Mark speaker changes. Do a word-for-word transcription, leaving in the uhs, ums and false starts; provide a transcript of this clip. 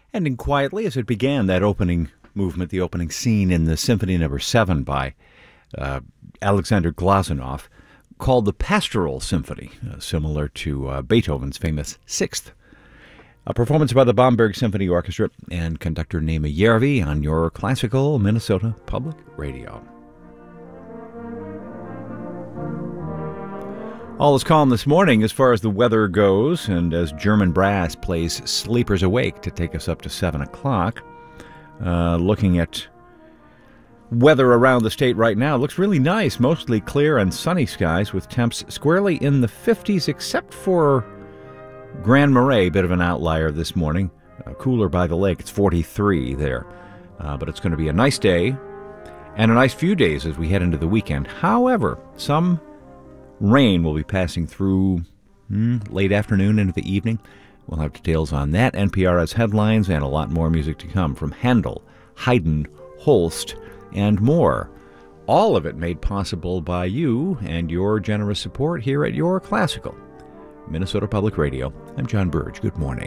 Speaker 1: Ending quietly as it began, that opening movement, the opening scene in the Symphony Number Seven by uh, Alexander Glazunov, called the Pastoral Symphony, uh, similar to uh, Beethoven's famous Sixth. A performance by the Bamberg Symphony Orchestra and conductor Naima Järvi on your classical Minnesota Public Radio. All is calm this morning as far as the weather goes, and as German Brass plays Sleepers Awake to take us up to seven o'clock. Uh, looking at weather around the state right now, it looks really nice. Mostly clear and sunny skies with temps squarely in the fifties, except for Grand Marais, a bit of an outlier this morning. Uh, cooler by the lake. It's forty-three there. Uh, but it's going to be a nice day and a nice few days as we head into the weekend. However, some rain will be passing through hmm, late afternoon into the evening. We'll have details on that, N P R S headlines, and a lot more music to come from Handel, Haydn, Holst, and more. All of it made possible by you and your generous support here at Your Classical Minnesota Public Radio. I'm John Burge. Good morning.